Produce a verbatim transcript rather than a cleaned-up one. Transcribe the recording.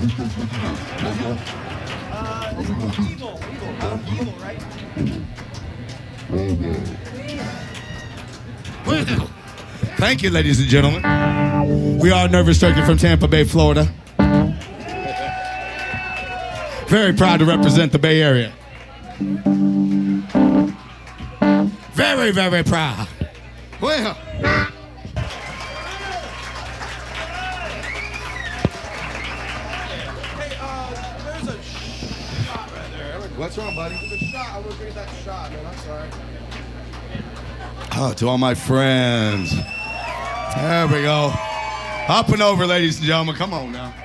Uh, this is evil, evil, huh? Evil, right? Well, thank you, ladies and gentlemen. We are Nervous Turkey from Tampa Bay, Florida. Very proud to represent the Bay Area. Very, very proud. Well. Hey, uh, there's a shot right there. What's wrong, buddy? There's a shot. I would drink that shot, man. I'm sorry. Oh, to all my friends. There we go. Up and over, ladies and gentlemen. Come on now.